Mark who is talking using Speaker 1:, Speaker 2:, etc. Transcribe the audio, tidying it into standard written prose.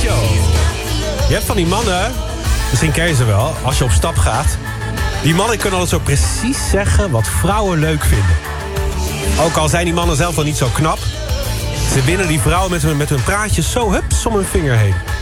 Speaker 1: Show. Je hebt van die mannen, misschien ken je ze wel, als je op stap gaat. Die mannen kunnen altijd zo precies zeggen wat vrouwen leuk vinden. Ook al zijn die mannen zelf wel niet zo knap. Ze winnen die vrouwen met hun praatjes zo hups om hun vinger heen.